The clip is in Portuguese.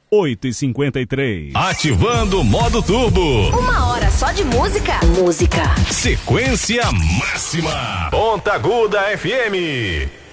8h53. Ativando o modo turbo. 1 hora só de música. Sequência máxima. Ponta Aguda FM.